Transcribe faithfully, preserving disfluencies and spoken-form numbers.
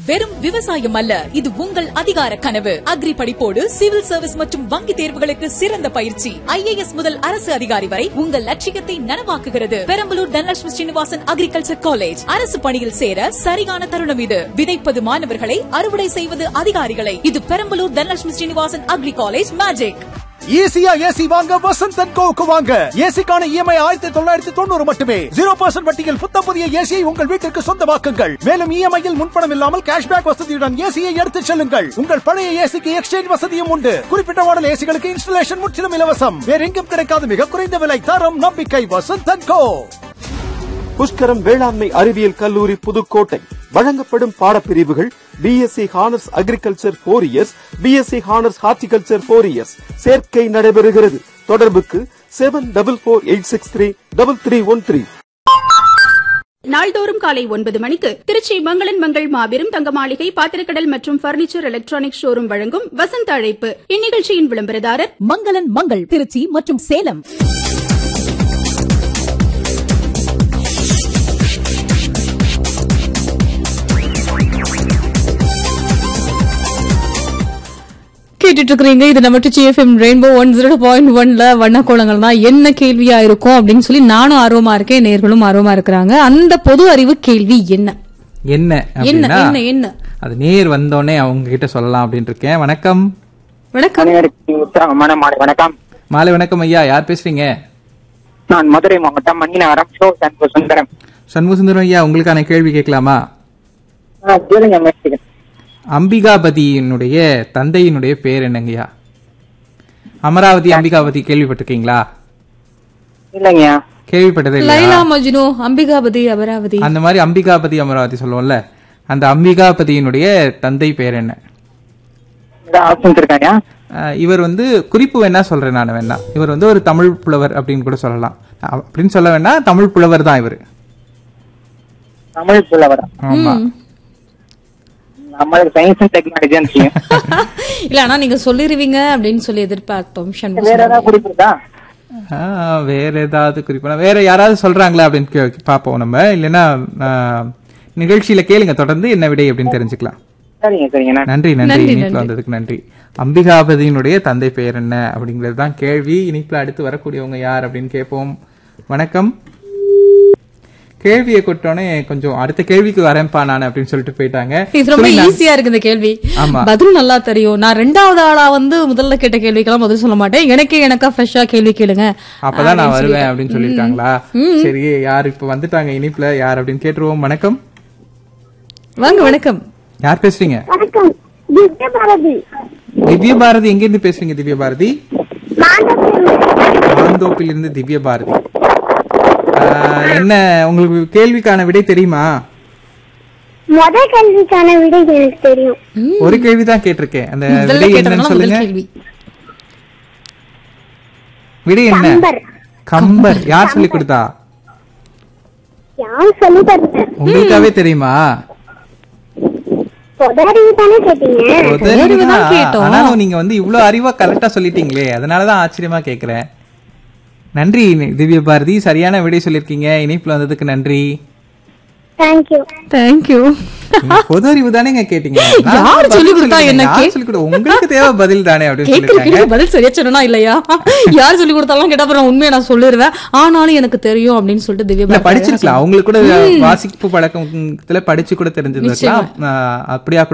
வெறும் விவசாயம் அல்ல, இது உங்கள் அதிகார கனவு. அக்ரி படிப்போடு சிவில் சர்வீஸ் மற்றும் வங்கி தேர்வுகளுக்கு சிறந்த பயிற்சி. ஐ ஏ எஸ் முதல் அரசு அதிகாரி வரை உங்கள் லட்சியத்தை நனவாக்குகிறது. Perambalur Dhanalakshmi Srinivasan agriculture college. அரசு பணியில் சேர சரியான தருணம் இது. விதைப்பது மாணவர்களை, அறுவடை செய்வது அதிகாரிகளை. இது Perambalur Dhanalakshmi Srinivasan agri college magic. ஈஸியா ஏசி வாங்க வசந்த் அண்ட் கோவுக்கு வாங்க. ஏசிக்கான இஎம்ஐ ஆயிரத்தி தொள்ளாயிரத்தி தொண்ணூறு மட்டுமே. ஜீரோ பர்சன்ட் வட்டியில் புத்தம் புதிய ஏசியை உங்கள் வீட்டிற்கு சொந்தமாக்குங்கள். மேலும் இஎம்ஐயில் முன்பணம் இல்லாமல் கேஷ்பேக் வசதியுடன் ஏசியை எடுத்துச் செல்லுங்கள். உங்கள் பழைய ஏசிக்கு எக்ஸ்சேஞ்ச் வசதியும் உண்டு. குறிப்பிட்ட மாடல் ஏசிகளுக்கு இன்ஸ்டாலேஷன் முற்றிலும் இலவசம். வேற எங்கும் கிடைக்காத மிக குறைந்த விலை, தரம், நம்பிக்கை. வசந்த் அண்ட் கோ. புஷ்கரம் வேளாண்மை அறிவியல் கல்லூரி புதுக்கோட்டை வழங்கப்படும் பாடப்பிரிவுகள் BSc honours agriculture four years, BSc honours horticulture four years. சேர்க்கை நடைபெறுகிறது. தொடர்புக்கு seven double four eight six three double three one three. நாள்தோறும் காலை ஒன்பது மணிக்கு திருச்சி மங்களன் மங்கள் மாபெரும் தங்க மாளிகை பாத்திரக்கடல் மற்றும் பர்னிச்சர் எலக்ட்ரானிக் ஷோரூம் வழங்கும் வசந்த அழைப்பு. இந்நிகழ்ச்சியின் விளம்பரதாரர் மங்களன் மங்கள் திருச்சி மற்றும் சேலம். கேட்டுட்டு இருக்கீங்க. இது நம்ம D F M rainbow one zero point ஒன்ல வண்ணக்கோலங்கள் தான். என்ன கேள்வியா இருக்கும் அப்படின்னு சொல்லி நானும் ஆர்வமா இருக்கேன், நேர்களும் ஆர்வமா இருக்கிறாங்க. அந்த பொது அறிவு கேள்வி என்ன என்ன என்ன என்ன என்ன அது நேர் வந்தோடனே அவங்க கிட்ட சொல்லலாம் அப்படின்னு இருக்கேன். வணக்கம். வணக்கம். வணக்கம். மாலை வணக்கம் ஐயா. யார் பேசுறீங்க? நான் மதுரை மாவட்டம் மணிநகரம் சண்முகசுந்தரம். சண்முகசுந்தரம் ஐயா, உங்களுக்கான கேள்வி கேட்கலாமா? அம்பிகாபதியினுடைய தந்தையினுடைய பேர் என்னங்கய்யா? அமராவதி அம்பிகாபதி கேள்விப்பட்டிருக்கீங்களா? இல்லங்கய்யா, கேள்விப்பட்டதே இல்ல. லைலா மஜ்னு, அம்பிகாபதி, அமராவதி, அந்த மாதிரி அம்பிகாபதி அமராவதி சொல்லுவோம்ல, அந்த அம்பிகாபதியினுடைய தந்தை பேர் என்ன? இவர் வந்து குறிப்பு வேணா சொல்றேன் நான் வேணா. இவர் வந்து ஒரு தமிழ் புலவர் அப்படின்னு கூட சொல்லலாம். அப்படின்னு சொல்ல வேணா, தமிழ் புலவர் தான் இவர். தமிழ் புலவர். ஆமா. இல்ல ஆனா நீங்க சொல்லிருவீங்க அப்படின்னு சொல்லி எதிர்பார்த்தோம். வேற ஏதாவது குறிப்பா வேற யாராவது சொல்றாங்களா அப்படின்னு பாப்போம் நம்ம. இல்லைன்னா நிகழ்ச்சியில கேளுங்க, தொடர்ந்து என்ன விடை அப்படின்னு தெரிஞ்சுக்கலாம். நன்றி நன்றி. இனிப்புல வந்ததுக்கு நன்றி. அம்பிகாபதியினுடைய தந்தை பெயர் என்ன அப்படிங்கிறது தான் கேள்வி. இனிப்புல அடுத்து வரக்கூடியவங்க யார் அப்படின்னு கேட்போம். வணக்கம். கேள்வியை கொட்டோன்னே கொஞ்சம் அடுத்த கேள்விக்கு வரேன்ப்பா நான் அப்படின்னு சொல்லிட்டு போயிட்டாங்க. இது ரொம்ப ஈஸியா இருக்கு இந்த கேள்வி. பதில் நல்லா தெரியும். நான் ரெண்டாவது ஆளா வந்து முதல்ல கேட்ட கேள்விக்கெல்லாம் பதில் சொல்ல மாட்டேன். எனக்கே எனக்கா ஃப்ரெஷ்ஷா கேள்வி கேளுங்க, அப்பதான் நான் வருவேன் அப்படின்னு சொல்லிருக்காங்களா? சரி, யார் இப்ப வந்துட்டாங்க இனிப்புல, யார் அப்படின்னு கேட்டுருவோம். வணக்கம். வாங்க. வணக்கம். யார் பேசுறீங்க? திவ்ய பாரதி. எங்க இருந்து பேசுறீங்க திவ்ய பாரதி? மாந்தோப்பில் இருந்து திவ்ய பாரதி. என்ன உங்களுக்கு கேள்விக்கான விடை தெரியுமா? முதல் கேள்விக்கான விடை எனக்கு தெரியும். ஒரு கேள்விதான் கேட்டிருக்கேன். அந்த விடை என்னன்னு சொல்லுங்க. விடை என்ன? கம்பர். யார் சொல்லி கொடுத்தா? யார் சொல்லி தரல. உங்களுக்காவே தெரியுமா? ஆனாலும் நீங்க வந்து இவ்வளவு அறிவா கரெக்டா சொல்லிட்டீங்களே, அதனாலதான் ஆச்சரியமா கேக்குறேன். நன்றி திவ்ய பாரதி, சரியான விடை சொல்லிருக்கீங்க. இணைப்புல வந்ததுக்கு நன்றி. பொது அறிவு தானே கேட்டீங்க. யாரு சொல்லி கொடுத்தா என்ன? உங்களுக்கு தேவை பதில் தானே அப்படின்னு பதில் சரியா சொன்னா இல்லையா? யார் சொல்லி கொடுத்தாலும் கேட்டா அப்புறம் உண்மையை நான் சொல்லிடுவேன். ஆனாலும் எனக்கு தெரியும் அப்படின்னு சொல்லிட்டு திவ்யா படிச்சிருக்கலாம். அவங்களுக்கு கூட வாசிப்பு பழக்கத்துல படிச்சு கூட தெரிஞ்சிருக்கலாம். அப்படியா